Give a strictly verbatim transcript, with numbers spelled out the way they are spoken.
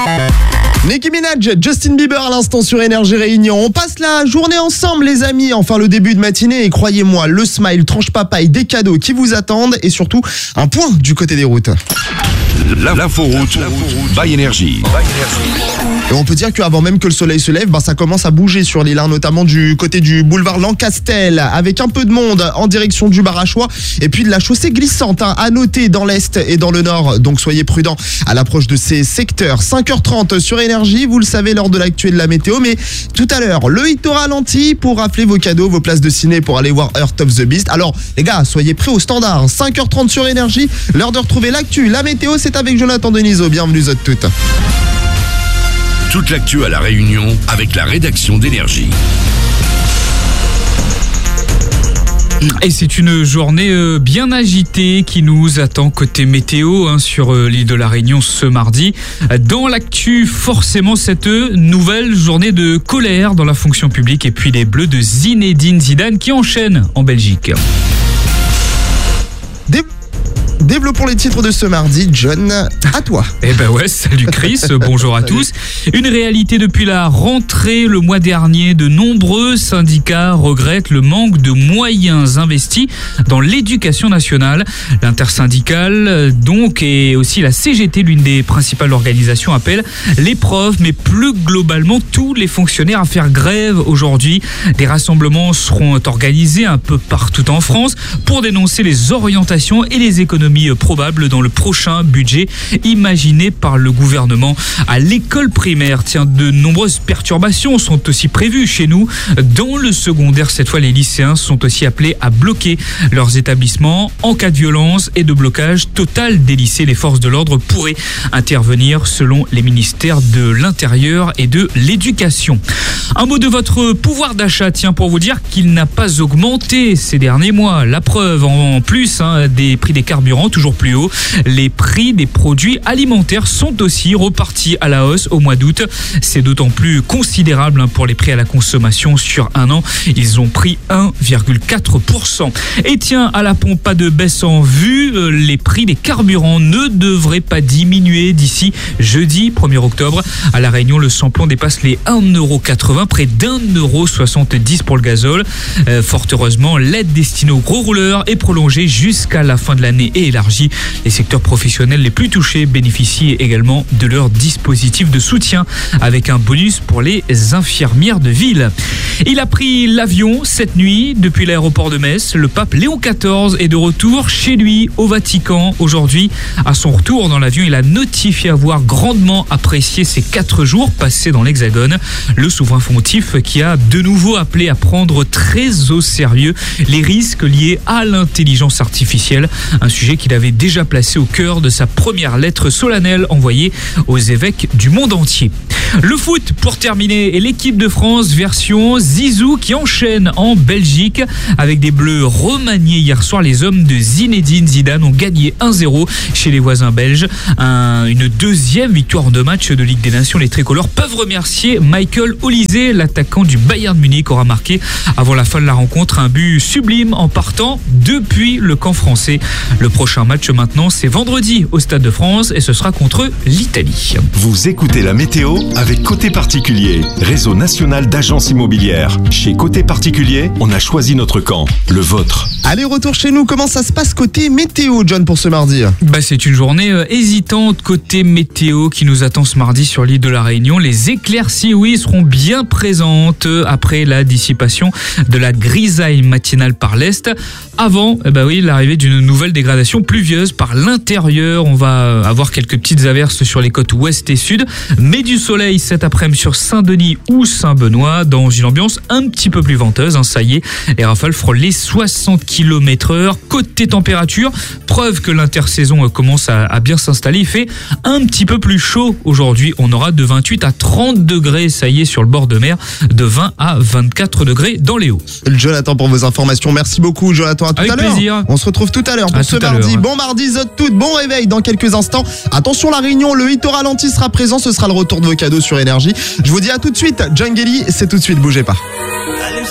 Nicki Minaj, Justin Bieber à l'instant sur Énergie Réunion. On passe la journée ensemble les amis, enfin le début de matinée et croyez-moi, le smile, tranche papaye, des cadeaux qui vous attendent et surtout un point du côté des routes. L'inforoute by Énergie. Et on peut dire qu'avant même que le soleil se lève, ben ça commence à bouger sur l'île, hein, notamment du côté du boulevard Lancastel, avec un peu de monde en direction du Barachois et puis de la chaussée glissante, hein, à noter dans l'est et dans le nord. Donc soyez prudents à l'approche de ces secteurs. cinq heures trente sur Énergie, vous le savez lors de l'actu de la météo, mais tout à l'heure, le hit au ralenti pour rafler vos cadeaux, vos places de ciné pour aller voir Earth of the Beast. Alors les gars, soyez prêts au standard. cinq heures trente sur Énergie, l'heure de retrouver l'actu. La météo, c'est avec Jonathan Denisot. Bienvenue à toutes. Toute l'actu à La Réunion avec la rédaction d'Énergie. Et c'est une journée bien agitée qui nous attend côté météo, hein, sur l'île de la Réunion ce mardi. Dans l'actu, forcément, cette nouvelle journée de colère dans la fonction publique et puis les Bleus de Zinedine Zidane qui enchaînent en Belgique. Des... Développons les titres de ce mardi, John, à toi. Eh ben ouais, salut Chris, bonjour à tous. Une réalité depuis la rentrée le mois dernier, de nombreux syndicats regrettent le manque de moyens investis dans l'éducation nationale. L'intersyndicale, donc, et aussi la C G T, l'une des principales organisations, appelle les profs, mais plus globalement tous les fonctionnaires à faire grève aujourd'hui. Des rassemblements seront organisés un peu partout en France pour dénoncer les orientations et les économies probable dans le prochain budget imaginé par le gouvernement. À l'école primaire, tiens, de nombreuses perturbations sont aussi prévues chez nous. Dans le secondaire, cette fois, les lycéens sont aussi appelés à bloquer leurs établissements en cas de violence et de blocage total des lycées. Les forces de l'ordre pourraient intervenir selon les ministères de l'Intérieur et de l'Éducation. Un mot de votre pouvoir d'achat, tiens, pour vous dire qu'il n'a pas augmenté ces derniers mois. La preuve, en plus, hein, des prix des carburants toujours plus haut. Les prix des produits alimentaires sont aussi repartis à la hausse au mois d'août. C'est d'autant plus considérable, hein, pour les prix à la consommation sur un an. Ils ont pris un virgule quatre pour cent. Et tiens, à la pompe, pas de baisse en vue. Les prix des carburants ne devraient pas diminuer d'ici jeudi premier octobre. À La Réunion, le samplon dépasse les un euro quatre-vingts, près d'un euro soixante-dix pour le gazole. Euh, fort heureusement, l'aide destinée aux gros rouleurs est prolongée jusqu'à la fin de l'année et élargie. Les secteurs professionnels les plus touchés bénéficient également de leur dispositif de soutien avec un bonus pour les infirmières de ville. Il a pris l'avion cette nuit depuis l'aéroport de Metz. Le pape Léon quatorze est de retour chez lui au Vatican aujourd'hui. À son retour dans l'avion, il a notifié avoir grandement apprécié ces quatre jours passés dans l'Hexagone. Le souverain pontife qui a de nouveau appelé à prendre très au sérieux les risques liés à l'intelligence artificielle, un sujet qu'il avait déjà placé au cœur de sa première lettre solennelle envoyée aux évêques du monde entier. Le foot pour terminer, et l'équipe de France version Zizou qui enchaîne en Belgique avec des Bleus remaniés hier soir. Les hommes de Zinedine Zidane ont gagné un zéro chez les voisins belges. Un, une deuxième victoire de match de Ligue des Nations. Les tricolores peuvent remercier Michael Olise, l'attaquant du Bayern Munich, aura marqué avant la fin de la rencontre un but sublime en partant depuis le camp français. Le prochain match maintenant, c'est vendredi au Stade de France et ce sera contre l'Italie. Vous écoutez la météo avec Côté Particulier, réseau national d'agences immobilières. Chez Côté Particulier, on a choisi notre camp, le vôtre. Allez, retour chez nous. Comment ça se passe côté météo, John, pour ce mardi ? Bah, c'est une journée euh, hésitante côté météo qui nous attend ce mardi sur l'île de la Réunion. Les éclaircies, oui, seront bien présentes après la dissipation de la grisaille matinale par l'est. Avant, eh bah oui, l'arrivée d'une nouvelle dégradation pluvieuse par l'intérieur. On va avoir quelques petites averses sur les côtes ouest et sud, mais du soleil cet après-midi sur Saint-Denis ou Saint-Benoît dans une ambiance un petit peu plus venteuse. Hein, ça y est, les rafales frôlent les soixante kilomètres heure. Côté température, preuve que l'intersaison commence à, à bien s'installer. Il fait un petit peu plus chaud aujourd'hui. On aura de vingt-huit à trente degrés, ça y est, sur le bord de mer, de vingt à vingt-quatre degrés dans les Hauts. Jonathan, pour vos informations, merci beaucoup, Jonathan. À tout Avec à l'heure. plaisir. On se retrouve tout à l'heure pour à ce tout à mardi. l'heure. Bon mardi, zot tout, bon réveil dans quelques instants. Attention, la Réunion, le hit au ralenti sera présent. Ce sera le retour de vos cadeaux sur Énergie. Je vous dis à tout de suite. Jungeli, c'est tout de suite, bougez pas.